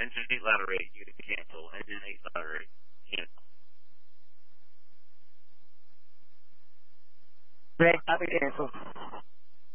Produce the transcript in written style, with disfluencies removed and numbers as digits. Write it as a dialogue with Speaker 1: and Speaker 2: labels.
Speaker 1: Engine 8 ladder 8, you can cancel. Engine 8 ladder 8, cancel.
Speaker 2: Great, copy cancel.